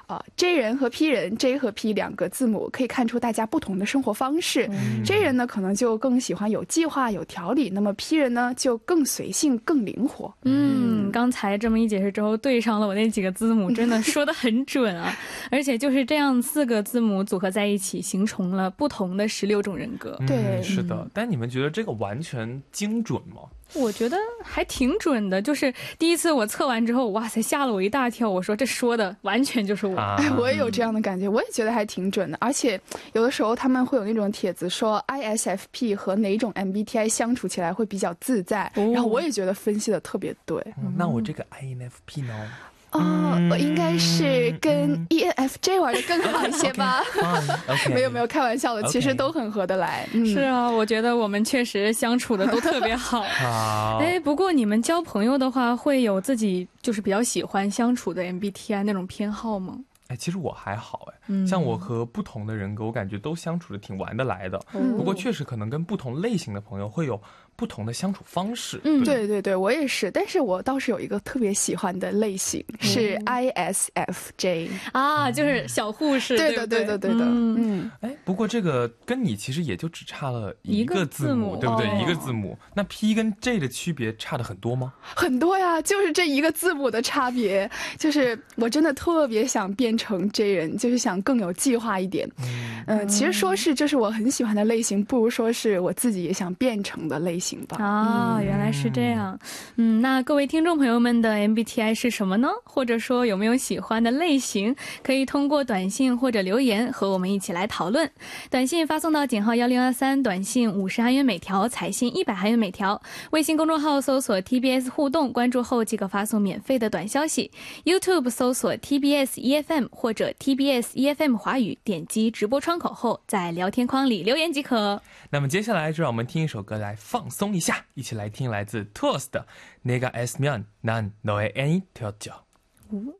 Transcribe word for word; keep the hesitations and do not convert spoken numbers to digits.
呃 J 人和 P 人 J 和 P 两个字母可以看出大家不同的生活方式。嗯、J 人呢可能就更喜欢有计划有条理，那么 P 人呢就更随性更灵活。 嗯，刚才这么一解释之后对上了我那几个字母，真的说得很准啊。而且就是这样四个字母组合在一起形成了不同的十六种人格。 对， 是的。但你们觉得这个完全精准吗？ 我觉得还挺准的，就是第一次我测完之后，哇塞，吓了我一大跳，我说这说的完全就是我。 哎，我也有这样的感觉，我也觉得还挺准的。而且有的时候他们会有那种帖子说 I S F P 和哪种 M B T I 相处起来会比较自在，然后我也觉得分析的特别对。 那我这个 I N F P 呢？ 哦，我应该是跟 E N F J 玩的更好一些吧。没有没有，开玩笑的，其实都很合得来。 是啊，我觉得我们确实相处的都特别好。哎，不过你们交朋友的话会有自己就是比较喜欢相处的 M B T I 那种偏好吗？ 哎，其实我还好哎，像我和不同的人格我感觉都相处的挺玩得来的。不过确实可能跟不同类型的朋友会有不同的相处方式。 嗯，对对对，我也是。但是我倒是有一个特别喜欢的类型，是 I S F J 啊，就是小护士。 对的对的对的。嗯， 哎，不过这个跟你其实也就只差了一个字母，对不对？一个字母。那 P 跟 J 的区别差的很多吗？ 很多呀，就是这一个字母的差别。就是我真的特别想变成 J 人，就是想更有计划一点。嗯、呃，其实说是这是我很喜欢的类型，不如说是我自己也想变成的类型吧。 啊，原来是这样。嗯，那各位听众朋友们的 M B T I 是什么呢？或者说有没有喜欢的类型？可以通过短信或者留言和我们一起来讨论。短信发送到井号一零二三，短信五十韩元每条，彩信一百韩元每条。微信公众号搜索 T B S 互动，关注后即可发送免费的短消息。YouTube 搜索 T B S E F M 或者 T B S E F M 华语，点击直播窗口后，在聊天框里留言即可。 那么接下来就让我们听一首歌来放松一下，一起来听来自 T W O S 的내가 애쓰면 난 너의 애인이 되었죠。